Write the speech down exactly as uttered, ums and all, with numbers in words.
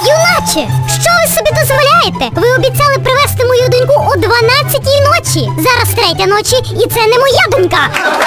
Юначе, що ви собі дозволяєте? Ви обіцяли привезти мою доньку о дванадцятій ночі. Зараз третя ночі, і це не моя донька.